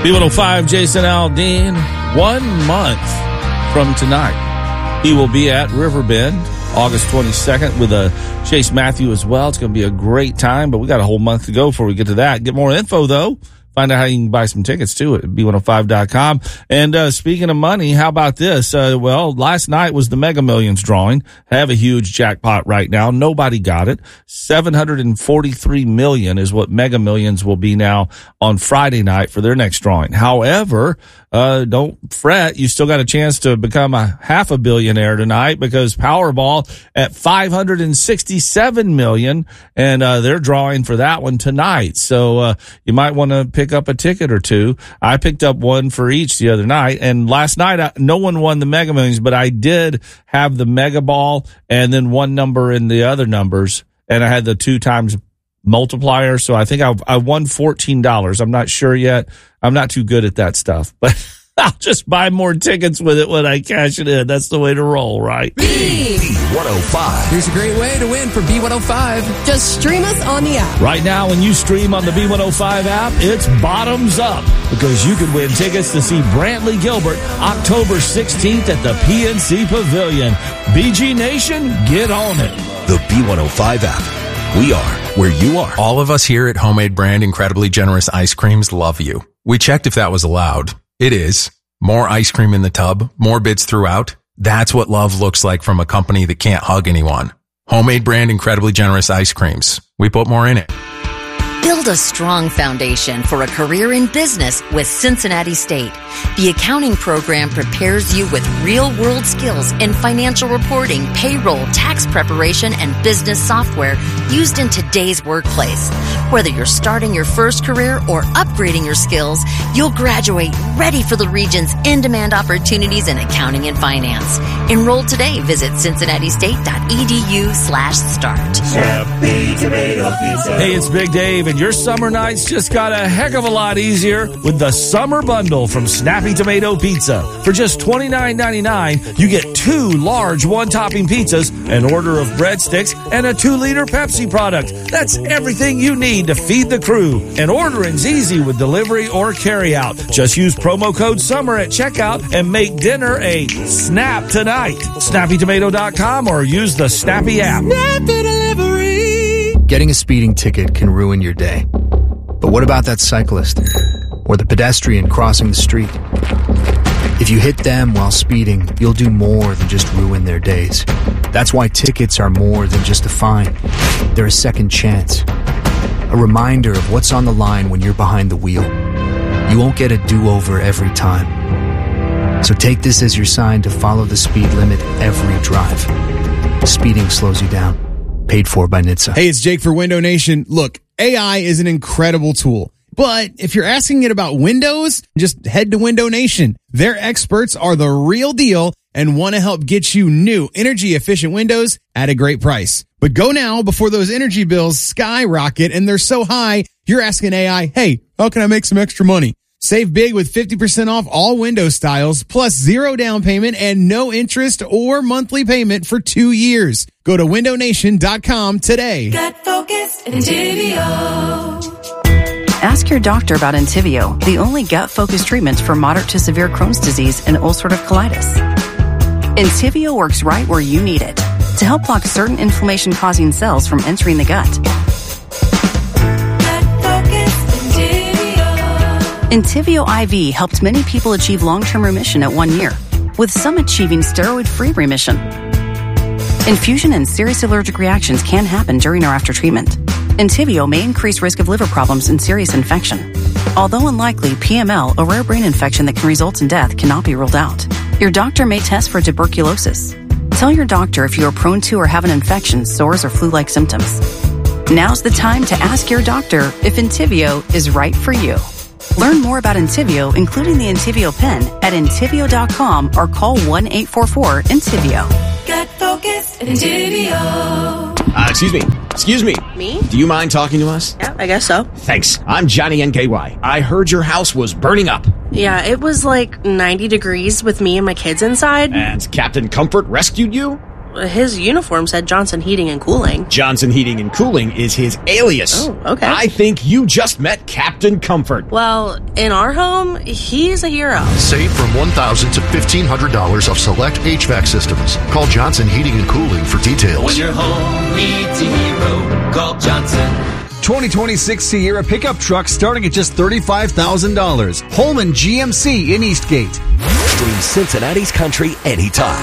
B105, Jason Aldean, 1 month from tonight. He will be at Riverbend August 22nd with Chase Matthew as well. It's going to be a great time, but we got a whole month to go before we get to that. Get more info, though. Find out how you can buy some tickets, too, at B105.com. And speaking of money, how about this? Last night was the Mega Millions drawing. Have a huge jackpot right now. Nobody got it. $743 million is what Mega Millions will be now on Friday night for their next drawing. However, don't fret. You still got a chance to become a half a billionaire tonight because Powerball at $567 million, and they're drawing for that one tonight. So you might want to pick up a ticket or two. I picked up one for each the other night, and last night no one won the Mega Millions, but I did have the Mega Ball and then one number in the other numbers, and I had the 2 times multiplier. So I think I won $14. I'm not sure yet. I'm not too good at that stuff, but I'll just buy more tickets with it when I cash it in. That's the way to roll, right? B105. Here's a great way to win for B105. Just stream us on the app. Right now, when you stream on the B105 app, it's bottoms up because you could win tickets to see Brantley Gilbert October 16th at the PNC Pavilion. BG Nation, get on it. The B105 app. We are where you are. All of us here at Homemade Brand Incredibly Generous Ice Creams love you. We checked if that was allowed. It is. More ice cream in the tub, more bits throughout. That's what love looks like from a company that can't hug anyone. Homemade Brand Incredibly Generous Ice Creams. We put more in it. Build a strong foundation for a career in business with Cincinnati State. The accounting program prepares you with real-world skills in financial reporting, payroll, tax preparation, and business software used in today's workplace. Whether you're starting your first career or upgrading your skills, you'll graduate ready for the region's in-demand opportunities in accounting and finance. Enroll today. Visit cincinnati-state.edu/start. Hey, it's Big Dave, and your summer nights just got a heck of a lot easier with the Summer Bundle from Snappy Tomato Pizza. For just $29.99, you get 2 large one-topping pizzas, an order of breadsticks, and a 2-liter Pepsi product. That's everything you need to feed the crew. And ordering's easy with delivery or carry-out. Just use promo code SUMMER at checkout and make dinner a snap tonight. SnappyTomato.com or use the Snappy app. Snappy delivery. Getting a speeding ticket can ruin your day. But what about that cyclist or the pedestrian crossing the street? If you hit them while speeding, you'll do more than just ruin their days. That's why tickets are more than just a fine. They're a second chance. A reminder of what's on the line when you're behind the wheel. You won't get a do-over every time. So take this as your sign to follow the speed limit every drive. Speeding slows you down. Paid for by NHTSA. Hey, it's Jake for Window Nation. Look, AI is an incredible tool. But if you're asking it about Windows, just head to Window Nation. Their experts are the real deal and want to help get you new energy-efficient windows at a great price. But go now before those energy bills skyrocket and they're so high, you're asking AI, hey, how can I make some extra money? Save big with 50% off all window styles, plus 0 down payment and no interest or monthly payment for 2 years. Go to windownation.com today. Get focused, Entivio. Ask your doctor about Entivio, the only gut-focused treatment for moderate to severe Crohn's disease and ulcerative colitis. Entivio works right where you need it to help block certain inflammation-causing cells from entering the gut. Entivio IV helped many people achieve long-term remission at 1 year, with some achieving steroid-free remission. Infusion and serious allergic reactions can happen during or after treatment. Entivio may increase risk of liver problems and serious infection. Although unlikely, PML, a rare brain infection that can result in death, cannot be ruled out. Your doctor may test for tuberculosis. Tell your doctor if you are prone to or have an infection, sores, or flu-like symptoms. Now's the time to ask your doctor if Entivio is right for you. Learn more about Entivio, including the Entivio pen, at Entivio.com or call 1-844-ENTIVIO. Get focused, Entivio. Excuse me. Me? Do you mind talking to us? Yeah, I guess so. Thanks. I'm Johnny NKY. I heard your house was burning up. Yeah, it was like 90 degrees with me and my kids inside. And Captain Comfort rescued you? his uniform said Johnson Heating and Cooling. Johnson Heating and Cooling is his alias. Oh, okay. I think you just met Captain Comfort. Well, in our home, he's a hero. Save from $1,000 to $1,500 off select HVAC systems. Call Johnson Heating and Cooling for details. When your home needs a hero, call Johnson. 2026 Sierra pickup truck starting at just $35,000. Holman GMC in Eastgate. Stream Cincinnati's country anytime